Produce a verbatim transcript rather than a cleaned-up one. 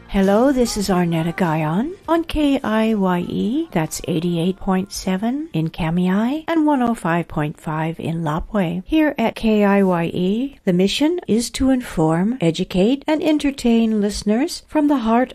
Hello, this is Arnetta Guyon on K I Y E, that's eighty-eight point seven in Kamiai and one oh five point five in Lapwai. Here at K I Y E, the mission is to inform, educate, and entertain listeners from the heart